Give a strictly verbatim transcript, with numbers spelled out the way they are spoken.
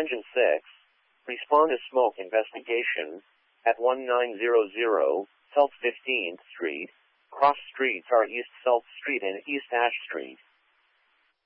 Engine six. Respond to smoke investigation at nineteen hundred South fifteenth Street. Cross streets are East South Street and East Ash Street.